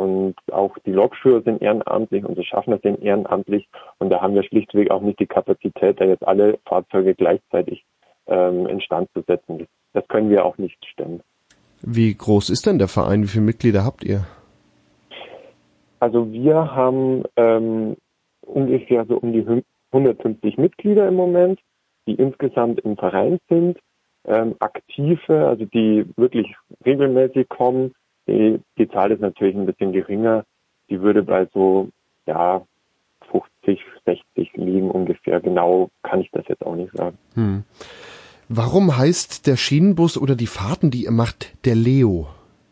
und auch die Lokführer sind ehrenamtlich, unsere Schaffner sind ehrenamtlich und da haben wir schlichtweg auch nicht die Kapazität, da jetzt alle Fahrzeuge gleichzeitig instand zu setzen. Das können wir auch nicht stemmen. Wie groß ist denn der Verein? Wie viele Mitglieder habt ihr? Also wir haben ungefähr so um die 150 Mitglieder im Moment, die insgesamt im Verein sind. Aktive, also die wirklich regelmäßig kommen, die Zahl ist natürlich ein bisschen geringer. Die würde bei so 50, 60 liegen ungefähr. Genau kann ich das jetzt auch nicht sagen. Warum heißt der Schienenbus oder die Fahrten, die ihr macht, der Leo?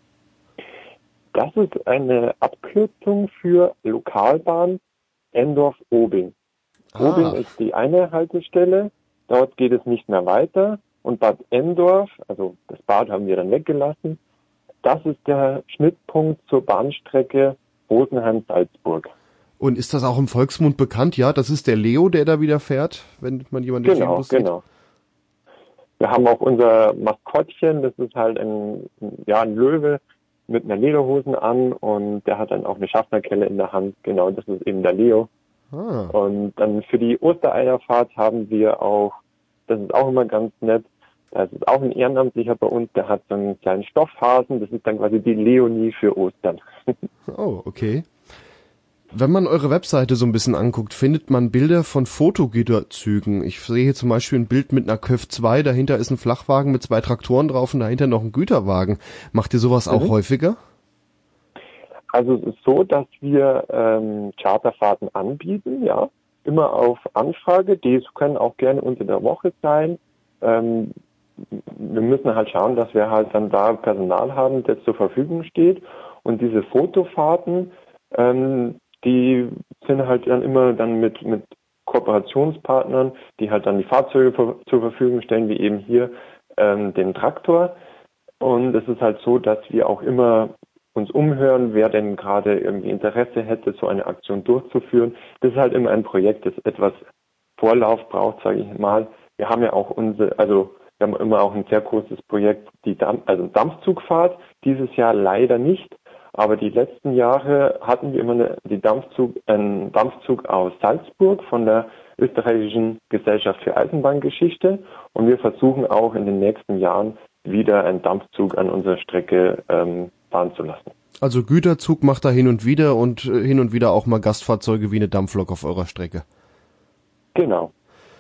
Das ist eine Abkürzung für Lokalbahn Endorf-Obing. Obing ist die eine Haltestelle, dort geht es nicht mehr weiter. Und Bad Endorf, also das Bad haben wir dann weggelassen, das ist der Schnittpunkt zur Bahnstrecke Rosenheim-Salzburg. Und ist das auch im Volksmund bekannt? Ja, das ist der Leo, der da wieder fährt, wenn man jemanden im Schienenbus sieht? Genau. Wir haben auch unser Maskottchen, das ist halt ein Löwe mit einer Lederhosen an und der hat dann auch eine Schaffnerkelle in der Hand. Genau, das ist eben der Leo. Und dann für die Ostereierfahrt haben wir auch, das ist auch immer ganz nett, das ist auch ein Ehrenamtlicher bei uns, der hat so einen kleinen Stoffhasen, das ist dann quasi die Leonie für Ostern. Oh, okay. Wenn man eure Webseite so ein bisschen anguckt, findet man Bilder von Fotogüterzügen. Ich sehe hier zum Beispiel ein Bild mit einer KÖF 2, dahinter ist ein Flachwagen mit 2 Traktoren drauf und dahinter noch ein Güterwagen. Macht ihr sowas auch häufiger? Also es ist so, dass wir Charterfahrten anbieten, ja, immer auf Anfrage. Die können auch gerne unter der Woche sein. Wir müssen halt schauen, dass wir halt dann da Personal haben, das zur Verfügung steht. Und diese Fotofahrten, die sind halt dann immer dann mit Kooperationspartnern, die halt dann die Fahrzeuge zur Verfügung stellen, wie eben hier den Traktor. Und es ist halt so, dass wir auch immer uns umhören, wer denn gerade irgendwie Interesse hätte, so eine Aktion durchzuführen. Das ist halt immer ein Projekt, das etwas Vorlauf braucht, sage ich mal. Wir haben ja auch wir haben immer auch ein sehr großes Projekt, die Dampfzugfahrt. Dieses Jahr leider nicht, aber die letzten Jahre hatten wir immer einen Dampfzug aus Salzburg von der Österreichischen Gesellschaft für Eisenbahngeschichte und wir versuchen auch in den nächsten Jahren wieder einen Dampfzug an unserer Strecke fahren zu lassen. Also Güterzug macht da hin und wieder auch mal Gastfahrzeuge wie eine Dampflok auf eurer Strecke. Genau.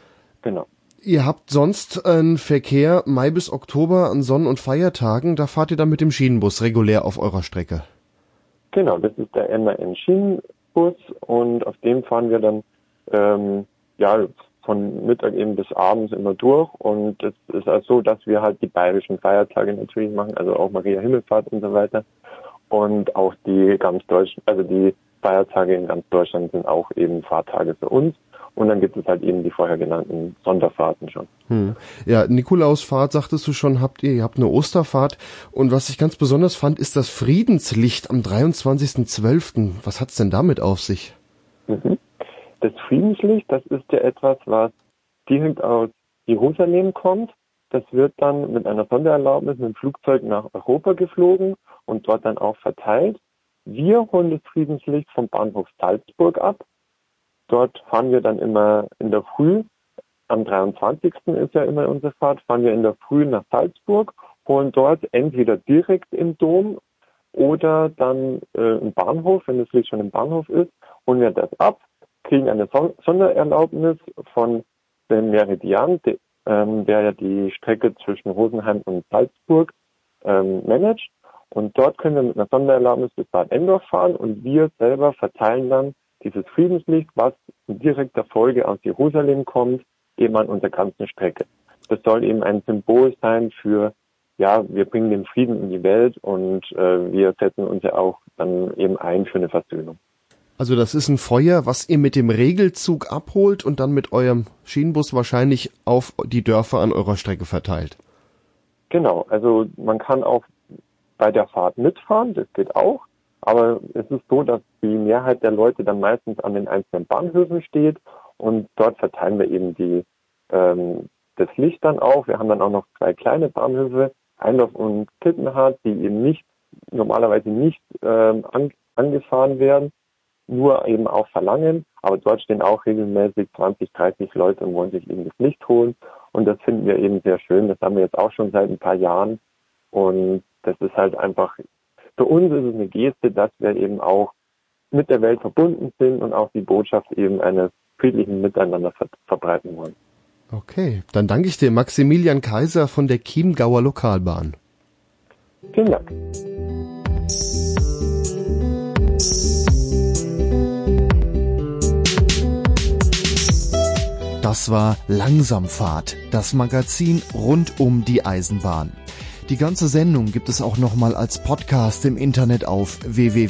Ihr habt sonst einen Verkehr Mai bis Oktober an Sonn- und Feiertagen, da fahrt ihr dann mit dem Schienenbus regulär auf eurer Strecke. Genau, das ist der MAN Schienenbus und auf dem fahren wir dann von Mittag eben bis abends immer durch und es ist also so, dass wir halt die bayerischen Feiertage natürlich machen, also auch Maria Himmelfahrt und so weiter und auch die Feiertage in ganz Deutschland sind auch eben Fahrtage für uns. Und dann gibt es halt eben die vorher genannten Sonderfahrten schon. Ja, Nikolausfahrt sagtest du schon, ihr habt eine Osterfahrt. Und was ich ganz besonders fand, ist das Friedenslicht am 23.12. Was hat's denn damit auf sich? Das Friedenslicht, das ist ja etwas, was direkt aus Jerusalem kommt. Das wird dann mit einer Sondererlaubnis mit dem Flugzeug nach Europa geflogen und dort dann auch verteilt. Wir holen das Friedenslicht vom Bahnhof Salzburg ab. Dort fahren wir dann immer in der Früh, am 23. ist ja immer unsere Fahrt, fahren wir in der Früh nach Salzburg, holen dort entweder direkt im Dom oder dann im Bahnhof, wenn das Licht schon im Bahnhof ist, holen wir das ab, kriegen eine Sondererlaubnis von dem Meridian, der ja die Strecke zwischen Rosenheim und Salzburg managt. Und dort können wir mit einer Sondererlaubnis bis Bad Endorf fahren und wir selber verteilen dann dieses Friedenslicht, was in direkter Folge aus Jerusalem kommt, eben an unserer ganzen Strecke. Das soll eben ein Symbol sein für, wir bringen den Frieden in die Welt und wir setzen uns ja auch dann eben ein für eine Versöhnung. Also das ist ein Feuer, was ihr mit dem Regelzug abholt und dann mit eurem Schienenbus wahrscheinlich auf die Dörfer an eurer Strecke verteilt. Genau, also man kann auch bei der Fahrt mitfahren, das geht auch. Aber es ist so, dass die Mehrheit der Leute dann meistens an den einzelnen Bahnhöfen steht und dort verteilen wir eben das Licht dann auch. Wir haben dann auch noch 2 kleine Bahnhöfe, Eindorf und Kittenhardt, die eben normalerweise nicht angefahren werden, nur eben auch verlangen. Aber dort stehen auch regelmäßig 20, 30 Leute und wollen sich eben das Licht holen. Und das finden wir eben sehr schön. Das haben wir jetzt auch schon seit ein paar Jahren. Und das ist halt einfach, für uns ist es eine Geste, dass wir eben auch mit der Welt verbunden sind und auch die Botschaft eben eines friedlichen Miteinander verbreiten wollen. Okay, dann danke ich dir, Maximilian Kaiser von der Chiemgauer Lokalbahn. Vielen Dank. Das war Langsamfahrt, das Magazin rund um die Eisenbahn. Die ganze Sendung gibt es auch nochmal als Podcast im Internet auf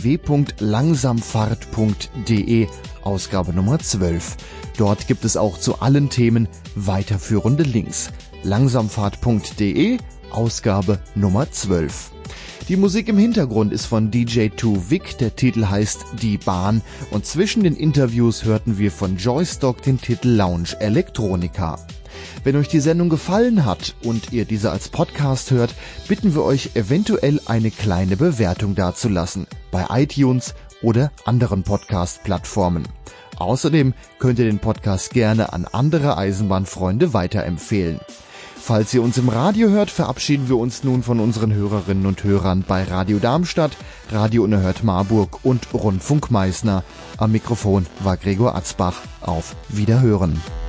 www.langsamfahrt.de, Ausgabe Nummer 12. Dort gibt es auch zu allen Themen weiterführende Links. Langsamfahrt.de, Ausgabe Nummer 12. Die Musik im Hintergrund ist von DJ2 Vic, der Titel heißt Die Bahn und zwischen den Interviews hörten wir von Joystock den Titel Lounge Electronica. Wenn euch die Sendung gefallen hat und ihr diese als Podcast hört, bitten wir euch eventuell eine kleine Bewertung dazulassen, bei iTunes oder anderen Podcast-Plattformen. Außerdem könnt ihr den Podcast gerne an andere Eisenbahnfreunde weiterempfehlen. Falls ihr uns im Radio hört, verabschieden wir uns nun von unseren Hörerinnen und Hörern bei Radio Darmstadt, Radio Unerhört Marburg und Rundfunk Meißner. Am Mikrofon war Gregor Atzbach. Auf Wiederhören.